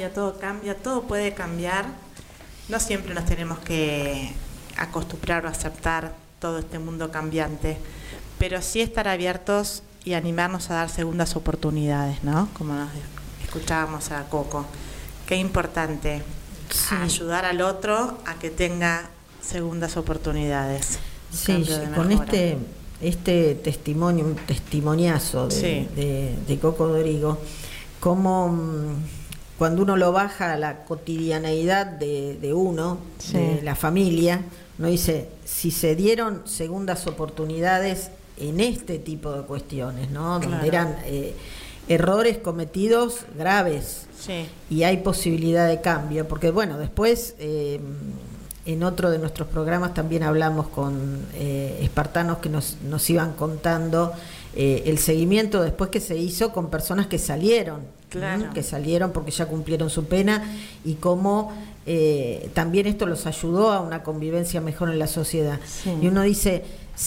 todo puede cambiar. No siempre nos tenemos que acostumbrar o aceptar todo este mundo cambiante, pero sí estar abiertos y animarnos a dar segundas oportunidades, ¿no? Como nos escuchábamos a Coco. Qué importante, sí, ayudar al otro a que tenga segundas oportunidades. Sí, con este testimonio, un testimoniazo de Coco Dorigo, como cuando uno lo baja a la cotidianeidad de uno, de la familia, uno dice, si se dieron segundas oportunidades en este tipo de cuestiones, ¿no? Claro. Donde eran errores cometidos graves, y hay posibilidad de cambio, porque bueno, después en otro de nuestros programas también hablamos con espartanos que nos iban contando el seguimiento después que se hizo con personas que salieron, que salieron porque ya cumplieron su pena, y cómo también esto los ayudó a una convivencia mejor en la sociedad. Y uno dice,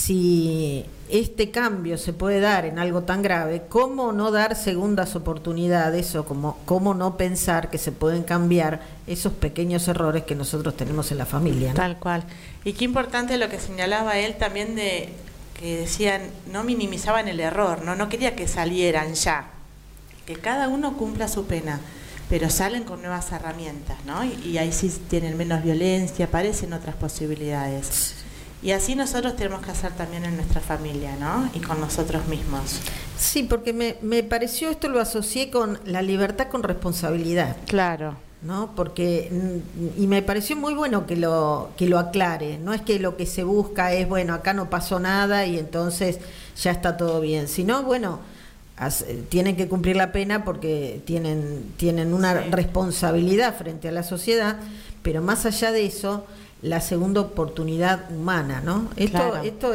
si este cambio se puede dar en algo tan grave, ¿cómo no dar segundas oportunidades, o cómo no pensar que se pueden cambiar esos pequeños errores que nosotros tenemos en la familia, ¿no? Tal cual. Y qué importante lo que señalaba él también, de que decían, no minimizaban el error, no quería que salieran ya, que cada uno cumpla su pena, pero salen con nuevas herramientas, ¿no? Y ahí sí tienen menos violencia, aparecen otras posibilidades. Y así nosotros tenemos que hacer también en nuestra familia, ¿no? Y con nosotros mismos. Sí, porque me pareció, esto lo asocié con la libertad con responsabilidad. Claro. ¿No? Porque, y me pareció muy bueno que lo aclare. No es que lo que se busca es, bueno, acá no pasó nada y entonces ya está todo bien, sino, bueno, tienen que cumplir la pena porque tienen una responsabilidad frente a la sociedad, pero más allá de eso, la segunda oportunidad humana, ¿no? Esto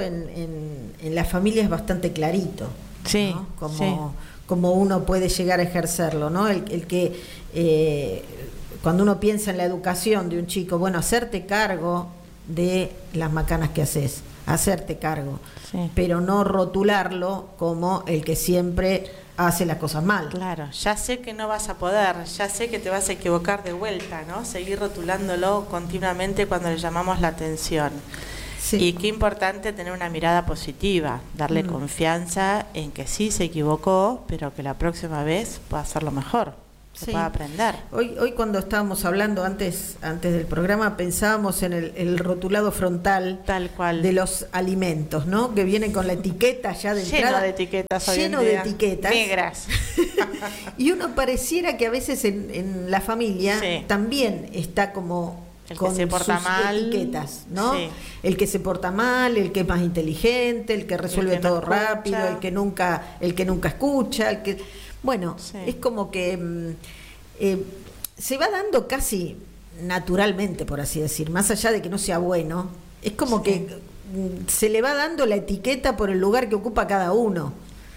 en la familia es bastante clarito, sí, ¿no? Como uno puede llegar a ejercerlo, ¿no? El que cuando uno piensa en la educación de un chico, bueno, hacerte cargo de las macanas que haces, hacerte cargo, pero no rotularlo como el que siempre hace las cosas mal. Claro, ya sé que no vas a poder, ya sé que te vas a equivocar de vuelta, ¿no? Seguir rotulándolo continuamente cuando le llamamos la atención. Y qué importante tener una mirada positiva, darle confianza en que sí se equivocó, pero que la próxima vez pueda hacerlo mejor. Se puede aprender. Hoy cuando estábamos hablando antes del programa, pensábamos en el rotulado frontal, tal cual, de los alimentos, ¿no? Que vienen con la etiqueta ya de entrada. Lleno de etiquetas. Lleno de etiquetas. Negras. Y uno pareciera que a veces en la familia también está como el con que se porta sus mal, etiquetas, ¿no? El que se porta mal, el que es más inteligente, el que resuelve todo rápido, el que nunca escucha, el que... Bueno, es como que se va dando casi naturalmente, por así decir, más allá de que no sea bueno, es como que se le va dando la etiqueta por el lugar que ocupa cada uno.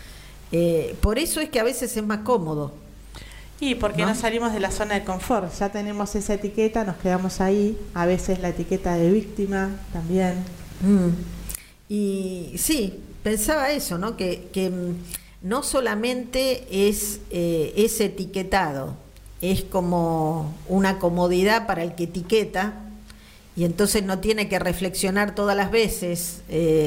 Por eso es que a veces es más cómodo. Y porque no salimos de la zona de confort, ya tenemos esa etiqueta, nos quedamos ahí, a veces la etiqueta de víctima también. Y sí, pensaba eso, ¿no? Que no solamente es ese etiquetado, es como una comodidad para el que etiqueta, y entonces no tiene que reflexionar todas las veces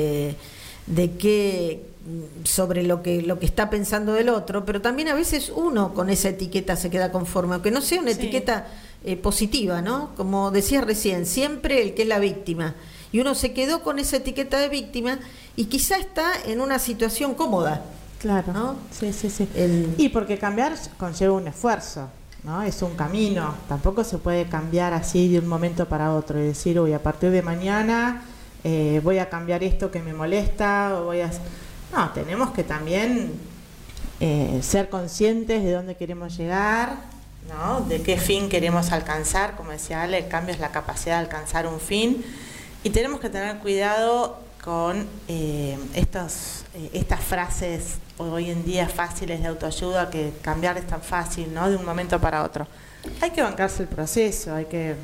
sobre lo que está pensando del otro, pero también a veces uno con esa etiqueta se queda conforme, aunque no sea una etiqueta positiva, ¿no? Como decías recién, siempre el que es la víctima, y uno se quedó con esa etiqueta de víctima y quizá está en una situación cómoda. Claro, ¿no? Sí. Y porque cambiar conlleva un esfuerzo, ¿no? Es un camino, tampoco se puede cambiar así de un momento para otro y decir, uy, a partir de mañana voy a cambiar esto que me molesta, o No, tenemos que también ser conscientes de dónde queremos llegar, ¿no? De qué fin queremos alcanzar. Como decía Ale, el cambio es la capacidad de alcanzar un fin, y tenemos que tener cuidado con estas frases hoy en día fáciles de autoayuda, que cambiar es tan fácil, ¿no? De un momento para otro. Hay que bancarse el proceso, hay que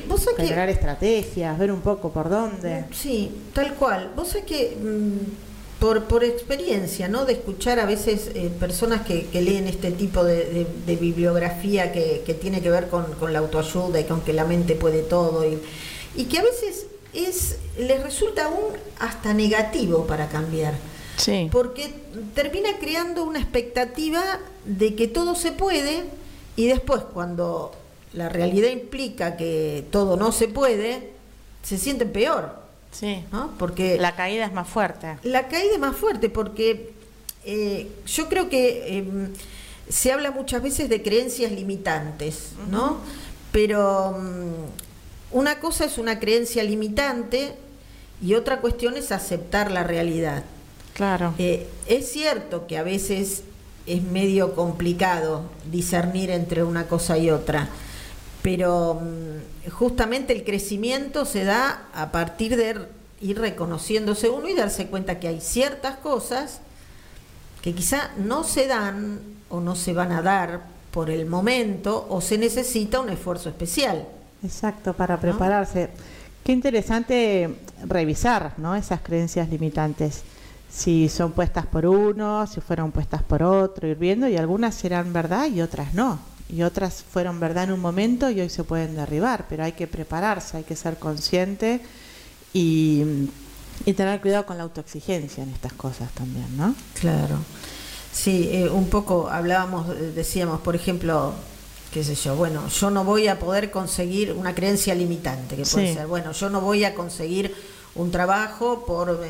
generar estrategias, ver un poco por dónde. Sí, tal cual. Vos sabés que por experiencia, ¿no? De escuchar a veces personas que leen este tipo de bibliografía que tiene que ver con la autoayuda y con que la mente puede todo, y que a veces les resulta aún hasta negativo para cambiar. Sí. Porque termina creando una expectativa de que todo se puede, y después, cuando la realidad implica que todo no se puede, se sienten peor. Sí, ¿no? Porque la caída es más fuerte. La caída es más fuerte porque yo creo que se habla muchas veces de creencias limitantes, ¿no? Pero una cosa es una creencia limitante y otra cuestión es aceptar la realidad. Claro. Es cierto que a veces es medio complicado discernir entre una cosa y otra, pero justamente el crecimiento se da a partir de ir reconociéndose uno y darse cuenta que hay ciertas cosas que quizá no se dan o no se van a dar por el momento, o se necesita un esfuerzo especial. Exacto, para prepararse. Qué interesante revisar, ¿no?, esas creencias limitantes, si son puestas por uno, si fueron puestas por otro, ir viendo, y algunas serán verdad y otras no. Y otras fueron verdad en un momento y hoy se pueden derribar, pero hay que prepararse, hay que ser consciente y tener cuidado con la autoexigencia en estas cosas también, ¿no? Claro. Sí, un poco hablábamos, decíamos, por ejemplo, qué sé yo, bueno, yo no voy a poder conseguir una creencia limitante, que puede ser, bueno, yo no voy a conseguir un trabajo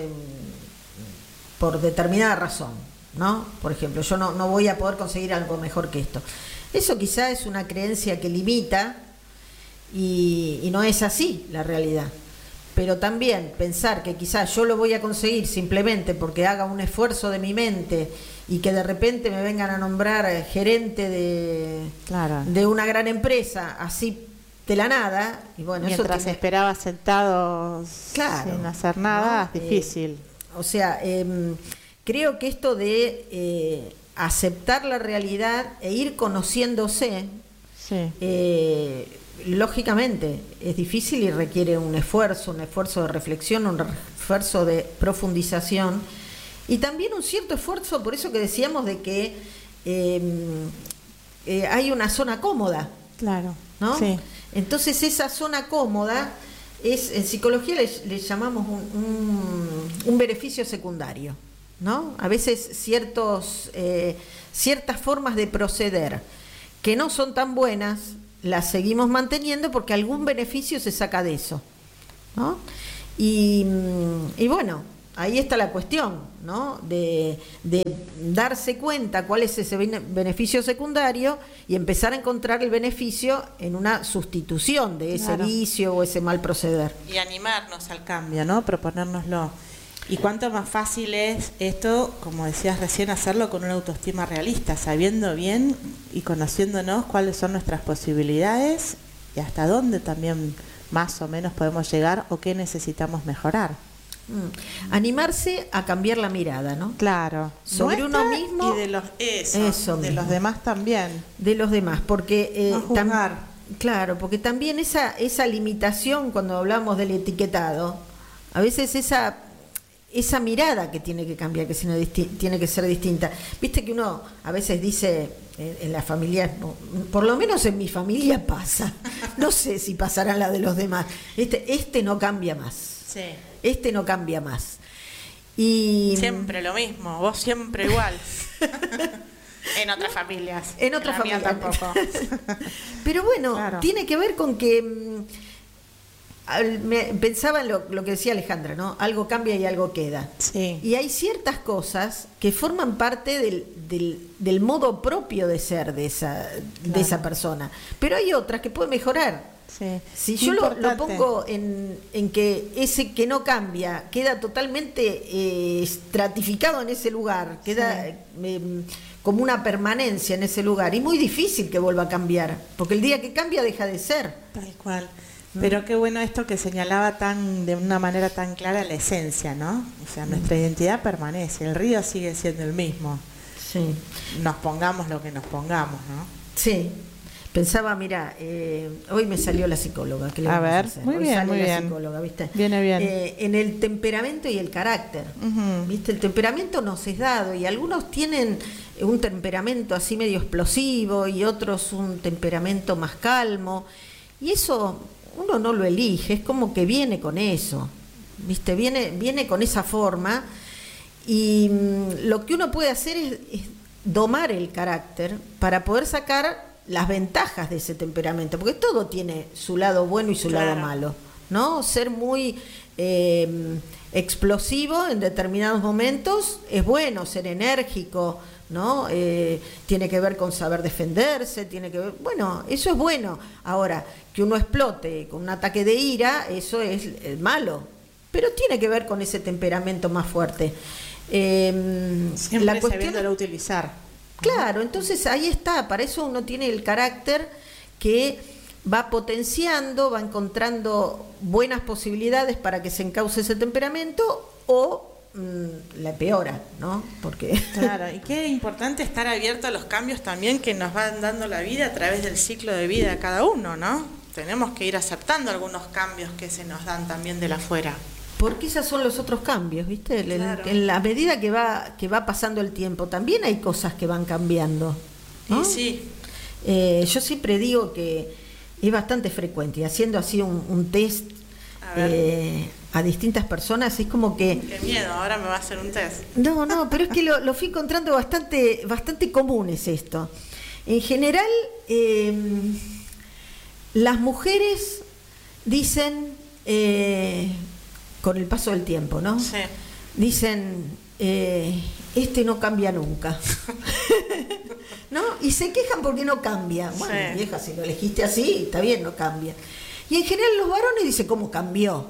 por determinada razón, ¿no? Por ejemplo, yo no voy a poder conseguir algo mejor que esto. Eso quizá es una creencia que limita y no es así la realidad. Pero también pensar que quizás yo lo voy a conseguir simplemente porque haga un esfuerzo de mi mente y que de repente me vengan a nombrar gerente de una gran empresa, así de la nada, y bueno, mientras eso esperaba sentado sin hacer nada, ¿no? Es difícil. O sea, creo que esto de aceptar la realidad e ir conociéndose, lógicamente es difícil y requiere un esfuerzo de reflexión, un esfuerzo de profundización y también un cierto esfuerzo, por eso que decíamos de que hay una zona cómoda. Claro, ¿no? Sí. Entonces esa zona cómoda en psicología le llamamos un beneficio secundario, ¿no? A veces ciertas formas de proceder que no son tan buenas las seguimos manteniendo porque algún beneficio se saca de eso, ¿no? Y bueno, ahí está la cuestión, ¿no? De darse cuenta cuál es ese beneficio secundario y empezar a encontrar el beneficio en una sustitución de ese vicio o ese mal proceder. Y animarnos al cambio, ¿no? Proponérnoslo. Y cuánto más fácil es esto, como decías recién, hacerlo con una autoestima realista, sabiendo bien y conociéndonos cuáles son nuestras posibilidades y hasta dónde también más o menos podemos llegar o qué necesitamos mejorar. Animarse a cambiar la mirada, ¿no? Claro. Sobre uno mismo y de los de los demás también. De los demás, porque no juzgar. Claro, porque también esa limitación cuando hablamos del etiquetado, a veces esa mirada que tiene que cambiar, que tiene que ser distinta. Viste que uno a veces dice en la familia, por lo menos en mi familia pasa, no sé si pasará la de los demás, este no cambia más, sí. Este no cambia más. Y siempre lo mismo, vos siempre igual. En otras familias. En otras familias tampoco. Pero bueno, tiene que ver con que pensaba en lo que decía Alejandra, ¿no? Algo cambia y algo queda. Sí. Y hay ciertas cosas que forman parte del modo propio de ser de esa persona. Pero hay otras que pueden mejorar. Sí. Si yo lo pongo en que ese que no cambia queda totalmente estratificado en ese lugar, queda como una permanencia en ese lugar, y muy difícil que vuelva a cambiar, porque el día que cambia deja de ser. Tal cual. Pero qué bueno esto que señalaba de una manera tan clara la esencia, ¿no? O sea, nuestra identidad permanece, el río sigue siendo el mismo. Sí. Nos pongamos lo que nos pongamos, ¿no? Sí. Pensaba, mira, hoy me salió la psicóloga. ¿Qué le vamos a hacer? Muy hoy bien, sale muy la bien. Psicóloga, ¿viste? Viene bien. En el temperamento y el carácter, ¿viste? El temperamento nos es dado y algunos tienen un temperamento así medio explosivo y otros un temperamento más calmo. Y eso uno no lo elige, es como que viene con eso, ¿viste? Viene con esa forma y lo que uno puede hacer es domar el carácter para poder sacar las ventajas de ese temperamento, porque todo tiene su lado bueno y su lado malo, ¿no? Ser muy explosivo en determinados momentos es bueno, ser enérgico, ¿no? Tiene que ver con saber defenderse, tiene que ver, bueno, eso es bueno. Ahora, que uno explote con un ataque de ira, eso es malo, pero tiene que ver con ese temperamento más fuerte. Siempre la cuestión sabiéndolo utilizar. Claro, entonces ahí está, para eso uno tiene el carácter que va potenciando, va encontrando buenas posibilidades para que se encauce ese temperamento o la empeora, ¿no? Porque claro, y qué importante estar abierto a los cambios también que nos van dando la vida a través del ciclo de vida de cada uno, ¿no? Tenemos que ir aceptando algunos cambios que se nos dan también de la afuera. Porque esos son los otros cambios, ¿viste? Claro. En la medida que va pasando el tiempo, también hay cosas que van cambiando, ¿no? Sí. Yo siempre digo que es bastante frecuente, y haciendo así un test a distintas personas, es como que... Qué miedo, ahora me va a hacer un test. No, pero es que lo fui encontrando bastante común es esto. En general, las mujeres dicen... con el paso del tiempo, ¿no? Sí. Dicen, este no cambia nunca. ¿No? Y se quejan porque no cambia. Bueno, sí. Vieja, si lo elegiste así, está bien, no cambia. Y en general los varones dicen, ¿cómo cambió?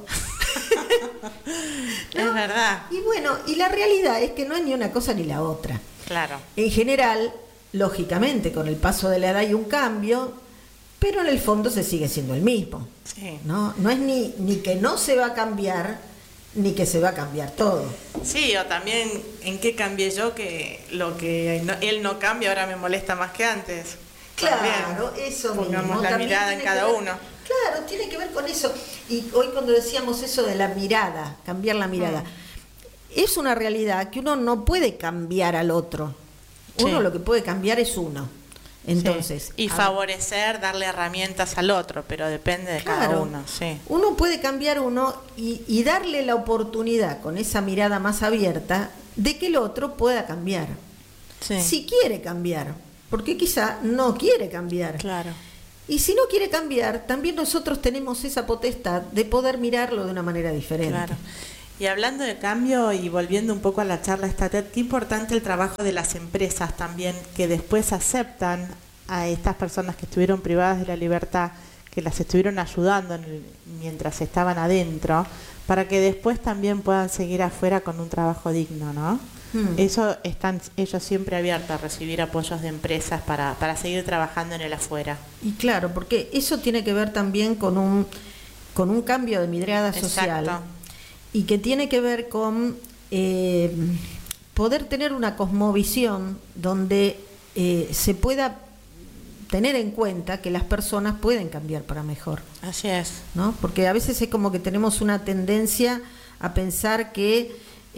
¿No? Es verdad. Y bueno, y la realidad es que no es ni una cosa ni la otra. Claro. En general, lógicamente, con el paso de la edad hay un cambio, pero en el fondo se sigue siendo el mismo. Sí. No es ni que no se va a cambiar, ni que se va a cambiar todo. Sí, o también en qué cambié yo, que lo que él no cambia ahora me molesta más que antes. Claro, también. eso Pongamos mismo. la También mirada en cada uno. Claro, tiene que ver con eso. Y hoy cuando decíamos eso de la mirada, cambiar la mirada, es una realidad que uno no puede cambiar al otro. Uno lo que puede cambiar es uno. Entonces, y favorecer, darle herramientas al otro, pero depende de cada uno. Sí. Uno puede cambiar uno y darle la oportunidad con esa mirada más abierta de que el otro pueda cambiar. Sí. Si quiere cambiar, porque quizá no quiere cambiar. Claro. Y si no quiere cambiar, también nosotros tenemos esa potestad de poder mirarlo de una manera diferente. Claro. Y hablando de cambio y volviendo un poco a la charla esta, qué importante el trabajo de las empresas también, que después aceptan a estas personas que estuvieron privadas de la libertad, que las estuvieron ayudando mientras estaban adentro, para que después también puedan seguir afuera con un trabajo digno, ¿no? Eso están ellos siempre abiertos a recibir apoyos de empresas para seguir trabajando en el afuera. Y claro, porque eso tiene que ver también con un cambio de mirada social. Exacto. Y que tiene que ver con poder tener una cosmovisión donde se pueda tener en cuenta que las personas pueden cambiar para mejor. Así es. ¿No? Porque a veces es como que tenemos una tendencia a pensar que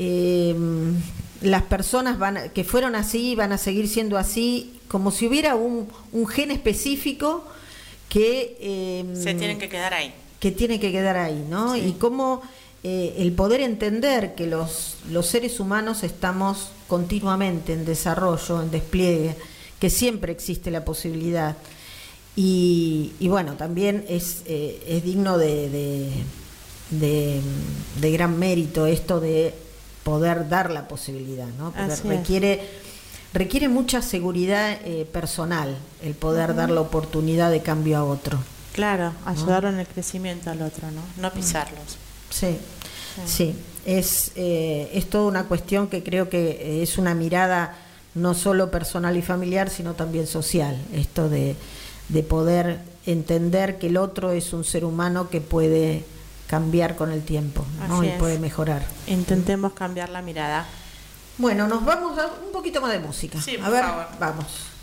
las personas que fueron así van a seguir siendo así, como si hubiera un gen específico que... se tienen que quedar ahí. Que tiene que quedar ahí, ¿no? Sí. Y cómo el poder entender que los seres humanos estamos continuamente en desarrollo, en despliegue, que siempre existe la posibilidad. Y bueno, también es digno de gran mérito esto de poder dar la posibilidad, ¿no? Porque requiere mucha seguridad personal el poder dar la oportunidad de cambio a otro. Claro, ayudarlo en el crecimiento al otro, ¿no? No pisarlos. Sí. Es toda una cuestión que creo que es una mirada no solo personal y familiar, sino también social. Esto de poder entender que el otro es un ser humano que puede cambiar con el tiempo, ¿no? Y puede mejorar. Intentemos cambiar la mirada. Bueno, nos vamos a un poquito más de música. Sí, a ver, favor. Vamos.